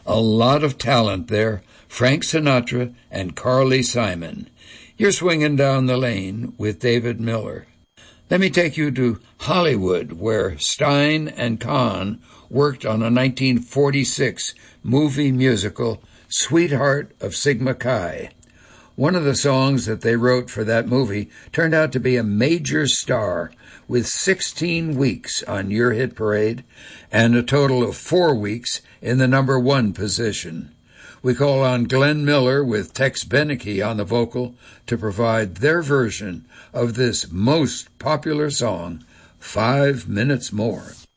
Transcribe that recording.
A lot of talent there. Frank Sinatra and Carly Simon. You're swinging down the lane with David Miller. Let me take you to Hollywood, where Stein and Kahn worked on a 1946 movie musical, Sweetheart of Sigma Chi. One of the songs that they wrote for that movie turned out to be a major star, with 16 weeks on Your Hit Parade and a total of 4 weeks in the number 1 position. We call on Glenn Miller with Tex Beneke on the vocal to provide their version of this most popular song, 5 Minutes More.